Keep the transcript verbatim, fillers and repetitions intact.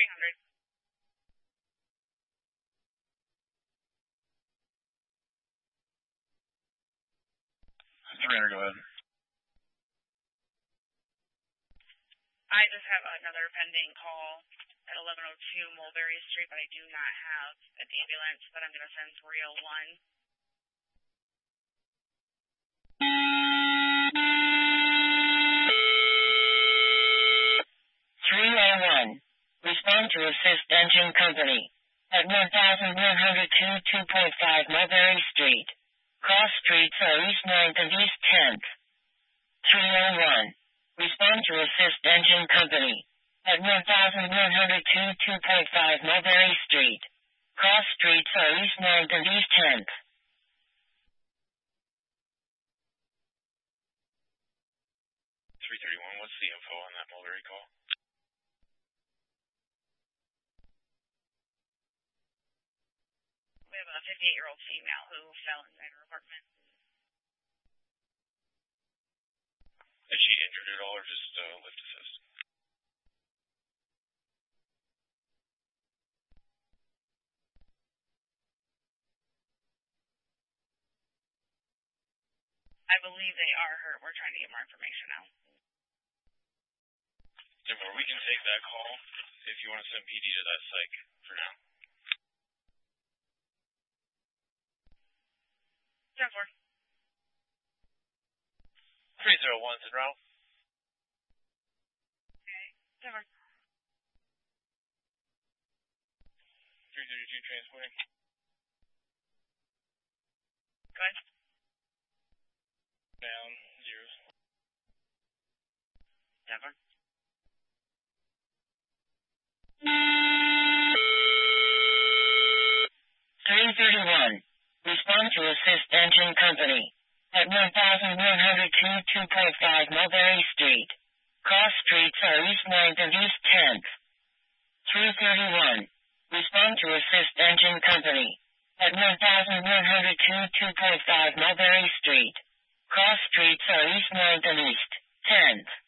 three hundred. three hundred, go ahead. I just have another pending call at eleven oh two Mulberry Street, but I do not have an ambulance that I'm going to send three oh one. three oh one. Respond to assist engine company at one thousand one hundred two two point five Mulberry Street. Cross streets are East ninth and East tenth. three oh one. Respond to assist engine company at one thousand one hundred two two point five Mulberry Street. Cross streets are East ninth and East tenth. three thirty-one, what's the info on that Mulberry call? We have a fifty-eight-year-old female who fell inside her apartment. Is she injured at all or just uh, lift assist? I believe they are hurt. We're trying to get more information out. Dimmer, we can take that call if you want to send P D to that psych for now. ten four. three oh one, is route. Okay, ten four. three thirty-two transporting. Go ahead. Down, zeros. ten four. three thirty-one. Respond to assist engine company at one thousand one hundred two two point five Mulberry Street. Cross streets are East ninth and East tenth. three thirty-one. Respond to assist engine company at one thousand one hundred two two point five Mulberry Street. Cross streets are East ninth and East tenth.